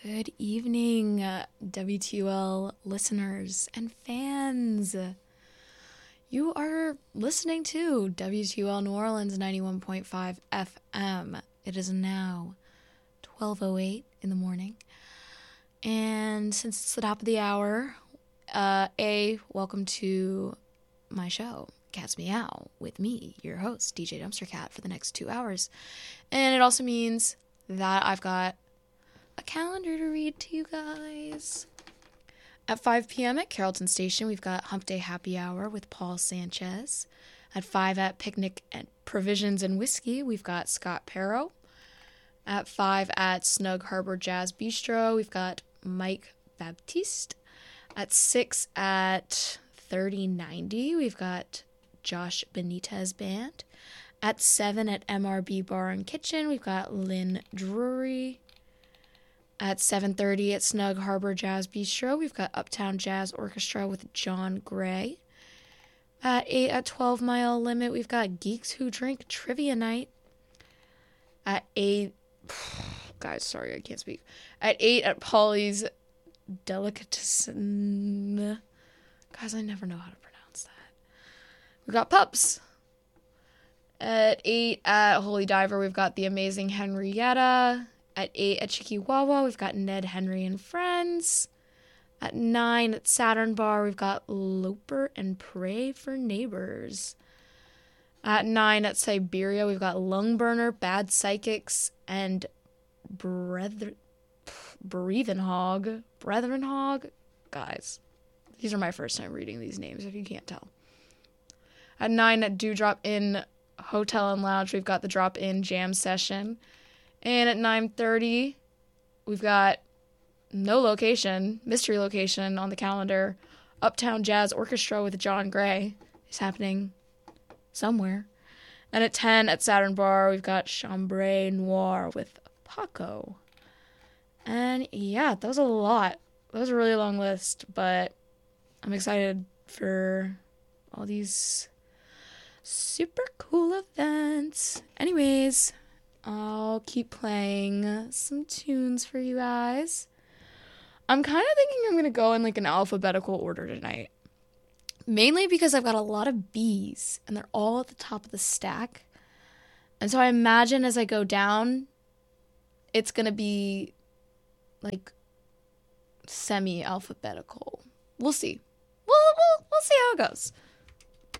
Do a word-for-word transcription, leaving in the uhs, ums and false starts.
Good evening, uh, W T U L listeners and fans. You are listening to W T U L New Orleans ninety-one point five F M. It is now twelve oh eight in the morning. And since it's the top of the hour, uh, A, welcome to my show, Cats Meow, with me, your host, D J Dumpster Cat, for the next two hours. And it also means that I've got a calendar to read to you guys. At five p.m. at Carrollton Station, we've got Hump Day Happy Hour with Paul Sanchez. At five at Picnic and Provisions and Whiskey, we've got Scott Perro. At five at Snug Harbor Jazz Bistro, we've got Mike Baptiste. At six at thirty ninety, we've got Josh Benitez Band. At seven at M R B Bar and Kitchen, we've got Lynn Drury. At seven thirty at Snug Harbor Jazz Bistro, we've got Uptown Jazz Orchestra with John Gray. At eight at twelve Mile Limit, we've got Geeks Who Drink Trivia Night. At eight... Guys, sorry, I can't speak. At eight at Polly's Delicatessen... Guys, I never know how to pronounce that. We've got Pups. At eight at Holy Diver, we've got The Amazing Henrietta. At eight at Chikiwawa, we've got Ned Henry and Friends. At nine at Saturn Bar, we've got Loper and Pray for Neighbors. At nine at Siberia, we've got Lungburner, Bad Psychics, and Brethren... Breathin' Hog. Brethren Hog? Guys, these are my first time reading these names, if you can't tell. At nine at Dewdrop Inn Hotel and Lounge, we've got the Drop In Jam Session. And at nine thirty, we've got no location, mystery location on the calendar. Uptown Jazz Orchestra with John Gray is happening somewhere. And at ten at Saturn Bar, we've got Chambray Noir with Paco. And yeah, that was a lot. That was a really long list, but I'm excited for all these super cool events. Anyways, I'll keep playing some tunes for you guys. I'm kind of thinking I'm going to go in like an alphabetical order tonight. Mainly because I've got a lot of B's and they're all at the top of the stack. And so I imagine as I go down, it's going to be like semi-alphabetical. We'll see. We'll, we'll, we'll see how it goes.